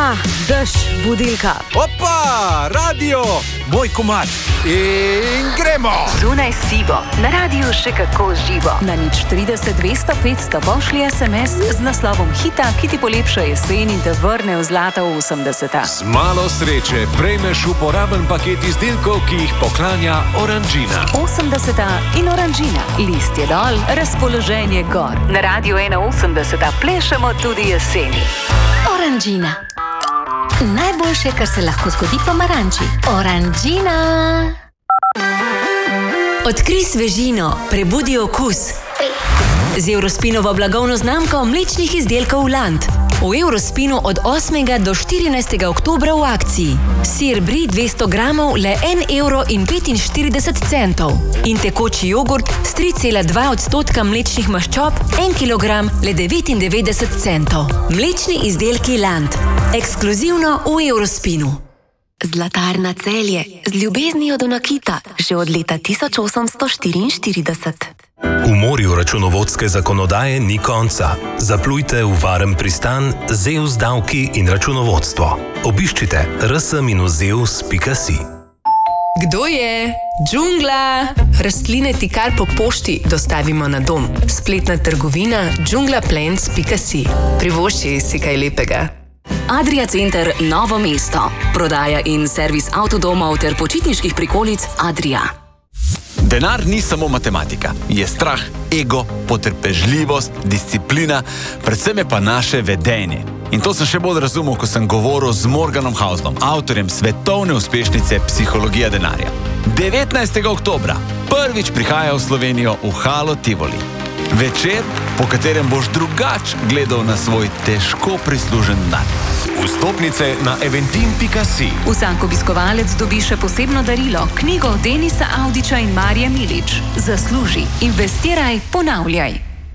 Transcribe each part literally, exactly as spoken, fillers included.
Doma, dež, budilka. Opa, radio, moj komad. In gremo! Zunaj sivo, na radiju še kako živo. Na nič trideset, dvesto, petsto pošli es em es z naslovom hita, ki ti polepša jesen in te vrne v zlata osemdeseta. Z malo sreče prejmeš uporaben paket izdelkov, ki jih poklanja Oranžina. osemdeseta in Oranžina. List je dol, razpoloženje gor. Na radiju ena osemdeseta plešemo tudi jeseni. Oranžina. Najboljše, kar se lahko zgodi pomaranči. Oranžina. Odkrij svežino, prebudi okus. Z Eurospinovo blagovno znamko mlečnih izdelkov Land. V Eurospinu od osmega do štirinajstega oktobra v akciji. Sir brie dvesto gramov le en evro in petinštirideset centov. In tekoči jogurt s tri cela dva odstotka mlečnih maščob, en kilogram le devetindevetdeset centov. Mlečni izdelki Land. Ekskluzivno v Eurospinu. Zlatarna Celje. Z ljubeznijo do nakita. Že od leta tisoč osemsto štiriinštirideset. V morju računovodske zakonodaje ni konca. Zaplujte v varen pristan Zeus davki in računovodstvo. Obiščite r s minus zeus pika si. Kdo je? Džungla! Rastline ti kar po pošti dostavimo na dom. Spletna trgovina džungla plants pika si. Privošči si kaj lepega. Adria Center Novo mesto. Prodaja in servis avtodomov ter počitniških prikolic Adria. Denar ni samo matematika. Je strah, ego, potrpežljivost, disciplina, predvsem je pa naše vedenje. In to sem še bolj razumel, ko sem govoril z Morganom Houselom, avtorjem svetovne uspešnice Psihologija denarja. devetnajstega oktobra prvič prihaja v Slovenijo v Halo Tivoli. Večer, po katerem boš drugač gledal na svoj težko prislužen denar. Vstopnice na eventim pika si. Vsak obiskovalec dobi še posebno darilo, knjigo Denisa Avdića in Marije Milič. Zasluži, investiraj, ponavljaj.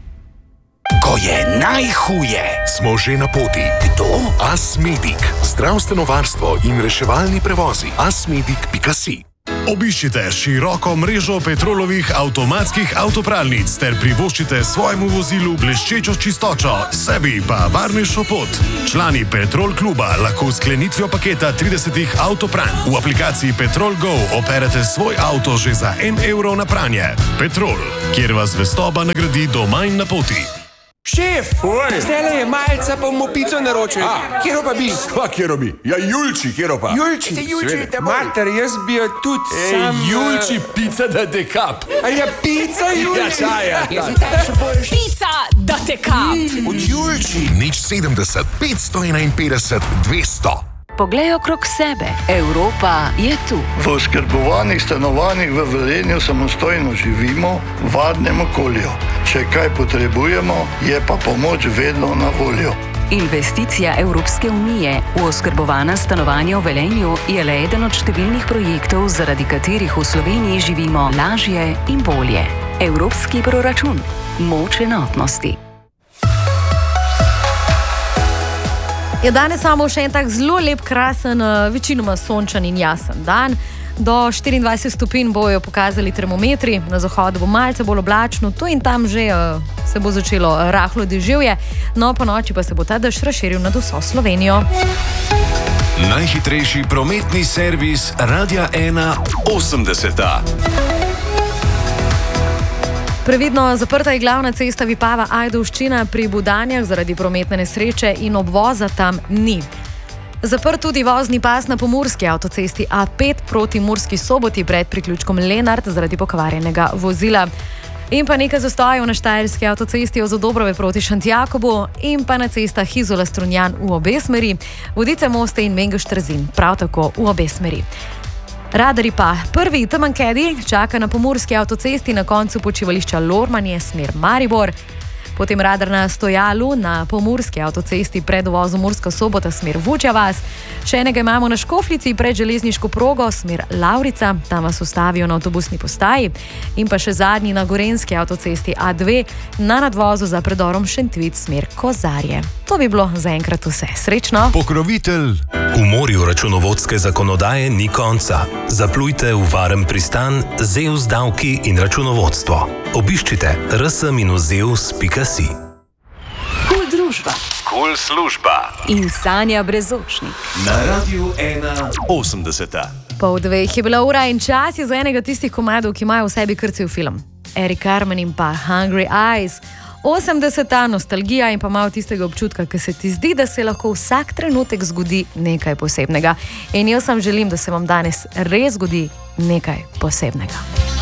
Ko je najhuje, smo že na poti. Kdo? Asmedic. Zdravstveno varstvo in reševalni prevozi. asmedic pika si. Obiščite široko mrežo Petrolovih avtomatskih avtopralnic ter privoščite svojemu vozilu bleščečo čistočo, sebi pa varnejšo pot. Člani Petrol kluba lahko s sklenitvijo paketa tridesetih avtopranj v aplikaciji Petrol Go operete svoj avto že za en evro na pranje. Petrol, kjer vas zvestoba nagradi doma in na poti. Šef, zdajle je malca, pa bomo pico naročili. Kjero pa bi? Kva kjero bi? Ja, Julči, kjero pa? Julči, se Julči, te mater, jaz bi jo tudi Ej, sam... Julči, pica da te kap. A ja, pica, Julči? Ja, čaja. Pica, da te kap. Od Julči. Nič sedemdeset, petsto enainpetdeset, dvesto. Poglej okrog sebe. Evropa je tu. V oskrbovanih stanovanjih v Velenju samostojno živimo v varnem okolju. Če kaj potrebujemo, je pa pomoč vedno na voljo. Investicija Evropske unije v oskrbovana stanovanja v Velenju je le eden od številnih projektov, zaradi katerih v Sloveniji živimo lažje in bolje. Evropski proračun. Moč enotnosti. Je danes samo še en tak zelo lep, krasen, večinoma sončen in jasen dan. Do štiriindvajset stopinj bojo pokazali termometri, na zahodu bo malce bolj oblačno, tu in tam že uh, se bo začelo rahlo deževje, no po noči pa se bo ta dež razširil nad vso Slovenijo. Najhitrejši prometni servis Radia ena osemdeseta. Previdno zaprta je glavna cesta Vipava-Ajdovščina pri Budanjah zaradi prometne nesreče in obvoza tam ni. Zaprt tudi vozni pas na pomurski avtocesti A pet proti Murski Soboti pred priključkom Lenart zaradi pokvarjenega vozila. In pa nekaj zastojev na štajerski avtocesti od Zodobrove proti Šentjakobu in pa na cestah Izola-Strunjan v obe smeri, Vodice-Moste in Mengeš-Trzin prav tako v obe smeri. Radari pa. Prvi Tamankedi čaka na pomurski avtocesti na koncu počivališča Lormanje, smer Maribor. Potem radar na Stojalu na pomurski avtocesti pred uvozom Murska Sobota, smer Vučja vas. Še enega imamo na Škofljici pred železniško progo, smer Lavrica, tam vas ustavijo na avtobusni postaji. In pa še zadnji na gorenski avtocesti A dve na nadvozu za predorom Šentvid, smer Kozarje. To bi bilo zaenkrat vse. Srečno! Pokrovitelj. V morju računovodske zakonodaje ni konca. Zaplujte v varen pristan Zeus davki in računovodstvo. Obiščite r s minus zeus pika si. Kul družba. Kul služba. In Sanja Brezočnik. Na Radiu ena osemdeseta. Pol dveh je bila ura in čas je za enega tistih komadov, ki imajo v sebi krcil film. Eric Carmen in pa Hungry Eyes. osemdeseta, nostalgija in pa malo tistega občutka, ki se ti zdi, da se lahko vsak trenutek zgodi nekaj posebnega. In jaz vam želim, da se vam danes res zgodi nekaj posebnega.